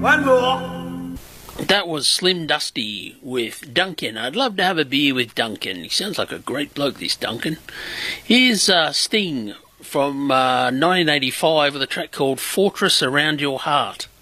One more. That was Slim Dusty with Duncan. I'd love to have a beer with Duncan. He sounds like a great bloke, this Duncan. Here's Sting from 1985 with a track called Fortress Around Your Heart.